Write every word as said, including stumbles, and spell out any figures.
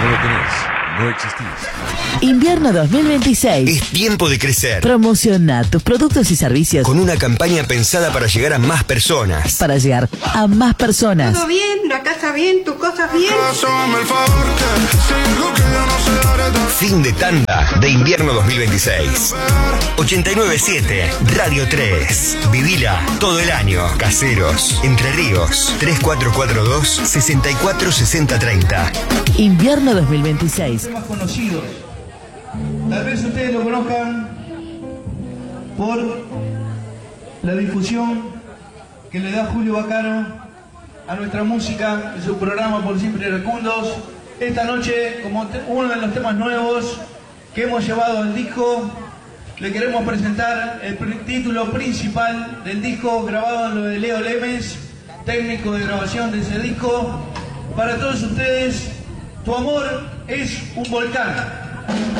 No lo tenés, no existís. Invierno dos mil veintiséis. Es tiempo de crecer. Promociona tus productos y servicios Con una campaña pensada para llegar a más personas. para llegar a más personas. Todo bien, la casa bien, tus cosas bien. Fin de tanda de invierno dos mil veintiséis. ochenta y nueve siete Radio tres. Vivila todo el año. Caseros, Entre Ríos. tres cuatro cuatro dos, seis cuatro seis cero tres cero. Invierno dos mil veintiséis. Más conocidos. Tal vez ustedes lo conozcan por la difusión que le da Julio Bacano a nuestra música en su programa Por Siempre Iracundos. Esta noche, como te- uno de los temas nuevos que hemos llevado al disco, le queremos presentar el pr- título principal del disco, grabado en lo de Leo Lemes, técnico de grabación de ese disco. Para todos ustedes, Tu amor es un volcán.